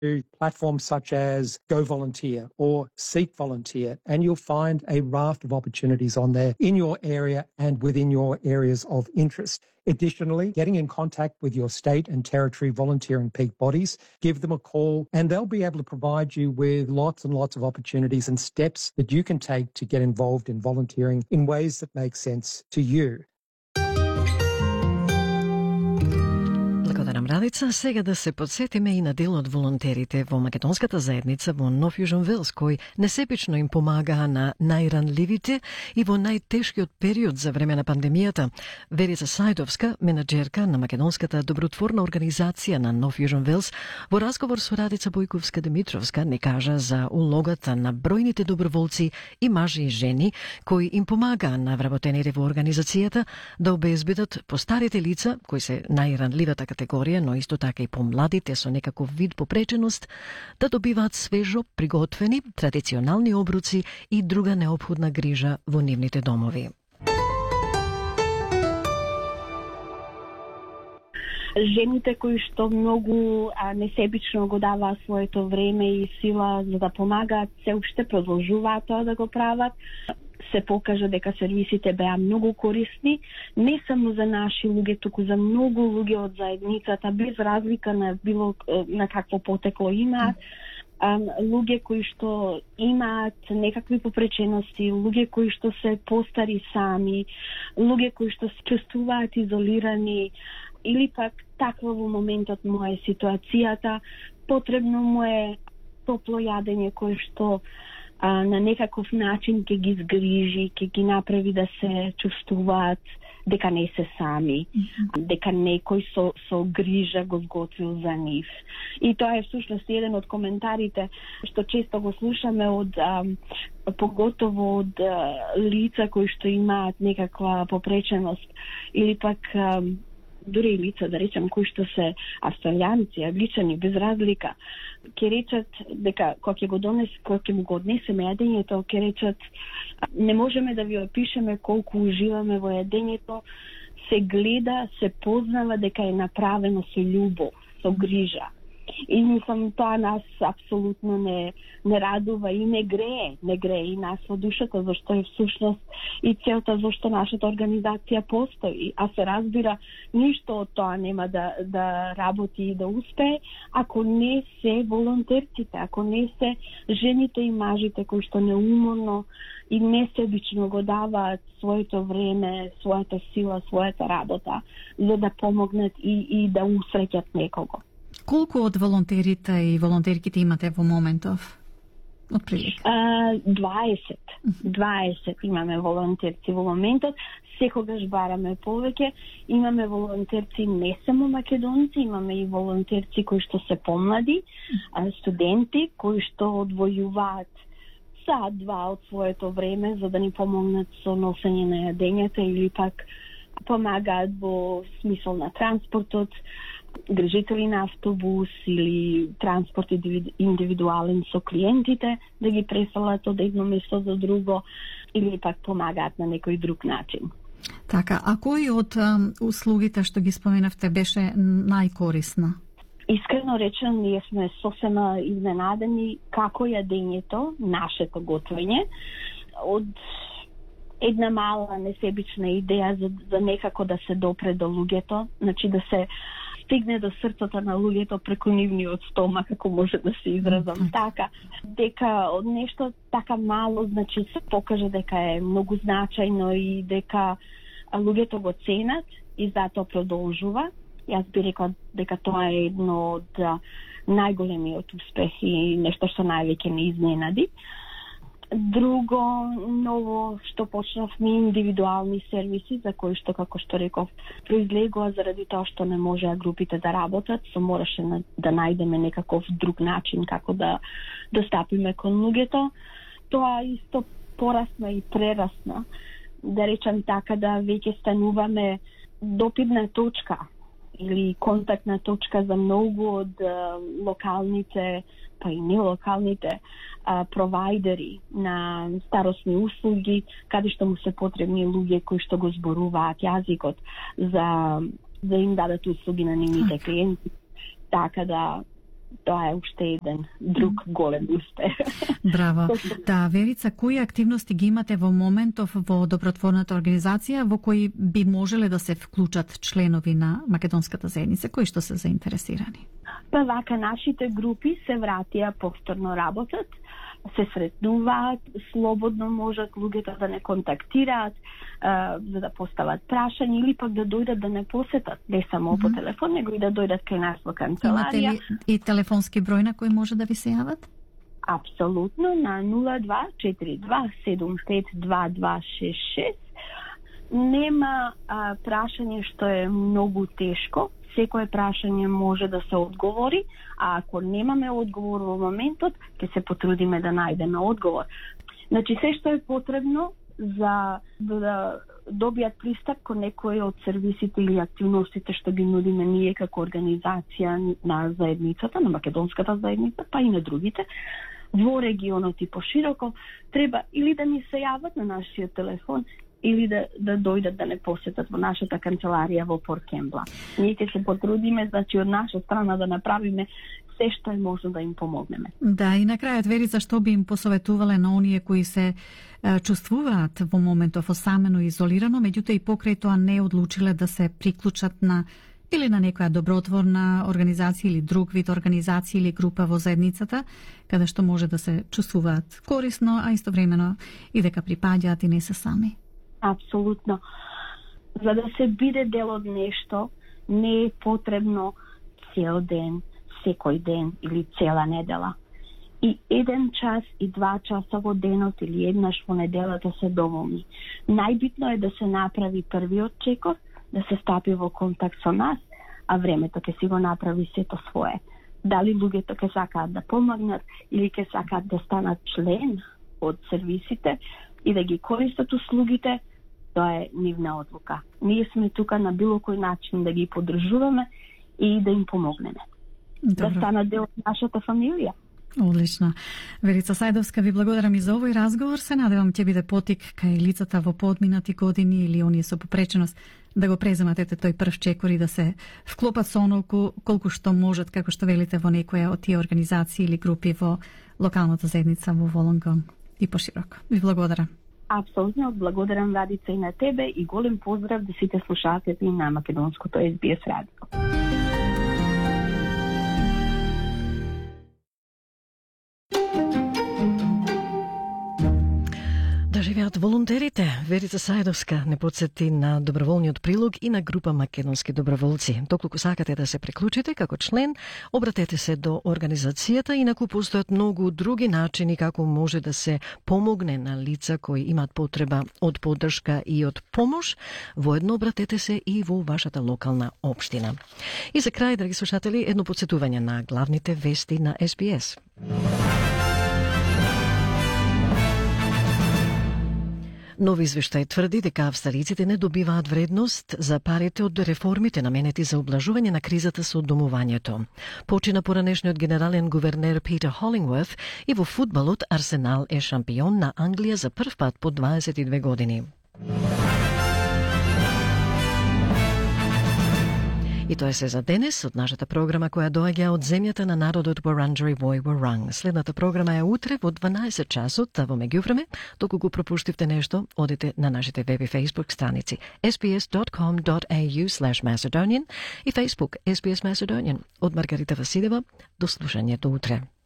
platforms such as Go Volunteer or Seek Volunteer, and you'll find a raft of opportunities on there in your area and within your areas of interest. Additionally, getting in contact with your state and territory volunteering peak bodies, give them a call, and they'll be able to provide you with lots and lots of opportunities and steps that you can take to get involved in volunteering in ways that make sense to you. Благодарам, Радица. Сега да се подсетиме и на дел од волонтерите во македонската заедница во Нов Јужен Велс, кои несепично им помагаа на најранливите и во најтешкиот период за време на пандемијата. Верица Сајдовска, менаџерка на македонската добротворна организација на Нов Јужен Велс, во разговор со Радица Бојковска-Димитровска не кажа за улогата на бројните доброволци и мажи и жени кои им помагаа на вработените во организацијата да обезбедат постарите лица, кои се најранливата категорија, но исто така и помладите со некаков вид попреченост, да добиваат свежо приготвени традиционални обруци и друга неопходна грижа во нивните домови. Жените кои што многу несебично го даваат своето време и сила за да помагаат, се уште продолжуваат тоа да го прават. Се покажа дека сервисите беа многу корисни, не само за наши луѓе, туку за многу луѓе од заедницата, без разлика на било на какво потекло имаат. Луѓе кои што имаат некакви попречености, луѓе кои што се постари сами, луѓе кои што се чувствуваат изолирани, или пак таква во моментот му е ситуацијата, потребно му е топло јадење кое што на некаков начин ќе ги згрижи, ќе ги направи да се чувствуваат дека не се сами, дека некој со грижа го сготвил за нив. И тоа е всушност еден од коментарите што често го слушаме од поготово од лица кои што имаат некаква попреченост или пак дури и лица, да речем, кои што се австралијанци, англичани, без разлика, ќе речат дека кога ќе му го однесеме јадењето, ќе речат не можеме да ви опишеме колку уживаме во јадењето, се гледа, се познава дека е направено со љубов, со грижа. И мислам, тоа нас апсолутно не радува и не грее и нас во душата, зашто е всушност и целта зашто нашата организација постои. А се разбира, ништо од тоа нема да работи и да успее, ако не се волонтерците, ако не се жените и мажите кои што неуморно и несебично го даваат своето време, својата сила, својата работа, за да помогнат и да усреќат некого. Колку од волонтерите и волонтерките имате во моментов? Отприлика? 20 имаме волонтерци во моментот. Секогаш бараме повеќе. Имаме волонтерци не само македонци, имаме и волонтерци кои што се помлади, студенти кои што одвојуваат сат-два од своето време за да ни помогнат со носење на јадењата или пак помагаат во смисол на транспортот, грижители на автобус или транспорт индивидуален со клиентите, да ги преселат од едно место до друго или пак помагаат на некој друг начин. Така, а кој од услугите што ги споменавте беше најкорисна? Искрено речено, ние сме сосема изненадени како јадењето, нашето готвење, од една мала несебична идеја за некако да се допре до луѓето, значи да се стигне до срцето на луѓето преку нивниот стомак, ако може да се изразам така, дека од нешто така мало, значи се покаже дека е многу значајно и дека луѓето го ценат и затоа продолжува. Јас би рекла дека тоа е едно од најголемиот успех и нешто што највеќе не изненади. Друго ново што почнавме индивидуални сервиси за кои што, како што реков, произлегува заради тоа што не можеа групите да работат, мораше да најдеме некаков друг начин како да достапиме кон луѓето. Тоа исто порасна и прерасна, да речам така, да веќе стануваме допирна точка или контактна точка за многу од локалните, па и нелокалните провайдери на старосни услуги, каде што му се потребни луѓе кои што го зборуваат јазикот за им дадат услуги на нивните клиенти. Така да тоа е уште еден друг голем успех. Браво. Да, Верица, кои активности ги имате во моментов во добротворната организација во кои би можеле да се вклучат членови на македонската заедница, кои што се заинтересирани? Па вака нашите групи се вратија повторно работат, се сретнуваат, слободно можат луѓето да не контактираат, за да постават прашања или пак да дојдат да не посетат, не само по телефон, него и да дојдат кај нас во канцеларија. Имате ли и телефонски број на кој може да ви се јават? Апсолутно, на 0242752266. Нема прашање што е многу тешко. Секое прашање може да се одговори, а ако немаме одговор во моментот, ќе се потрудиме да најдеме одговор. Значи, се што е потребно за да добијат пристап кон некои од сервисите или активностите што ги нудиме ние како организација на заедницата, на македонската заедница, па и на другите, во регионот и пошироко, треба или да ни се јават на нашиот телефон, или да дојдат да не посетат во нашата канцеларија во Порт Кембла. Ние ќе се потрудиме, значи, од наша страна да направиме се што е можно да им помогнеме. Да, и на крајот, Верица, што би им посоветувале на оние кои се чувствуваат во моментов осамено и изолирано, меѓутоа и покрај тоа не одлучиле да се приклучат на или на некоја добротворна организација или друг вид организација или група во заедницата, каде што може да се чувствуваат корисно, а истовремено и дека припаѓаат и не се сами. Апсолутно. За да се биде дел од нешто, не е потребно цел ден, секој ден или цела недела. И 1 час и 2 часа во денот или еднаш во неделата се доволни. Најбитно е да се направи првиот чекор, да се стапи во контакт со нас, а времето ќе си го направи сето свое. Дали луѓето ќе сакаат да помогнат или ќе сакаат да станат член од сервисите и да ги користат услугите, тоа е нивна одлука. Ние сме тука на било кој начин да ги поддржуваме и да им помогнеме. Добро. Да станат дел од нашата фамилија. Одлично. Верица Сајдовска, ви благодарам и за овој разговор. Се надевам ќе биде потик кај лицата во подминати години или оние со попреченост да го преземат тој прв чекор и да се вклопат со онолку колку што можат, како што велите, во некоја од тие организации или групи во локалната заедница во Волонгон и пошироко. Ви благодарам. Апсолутно, благодарам, Радица, и на тебе и голем поздрав да сите слушатели на македонското SBS радио. Да живеат волонтерите. Верица Сајдовска не подсети на доброволниот прилог и на група македонски доброволци. Доколку сакате да се приклучите како член, обратете се до организацијата, инаку постојат многу други начини како може да се помогне на лица кои имаат потреба од поддршка и од помош. Воедно обратете се и во вашата локална општина. И за крај, драги слушатели, едно подсетување на главните вести на SBS. Нови извештај тврди дека австралиците не добиваат вредност за парите од реформите наменети за облажување на кризата со домувањето. Почина поранешниот генерален гувернер Питер Холингворт и во фудбалот Арсенал е шампион на Англија за прв пат по 22 години. И тоа е се за денес од нашата програма која доаѓа од земјата на народот Wurundjeri Woi Wurrung. Следната програма е утре во 12 часот, а во меѓувреме, доколку го пропуштивте нешто, одите на нашите веб и Facebook страници sbs.com.au/Macedonian и Facebook SBS Macedonian. Од Маргарита Василева, до слушање до утре.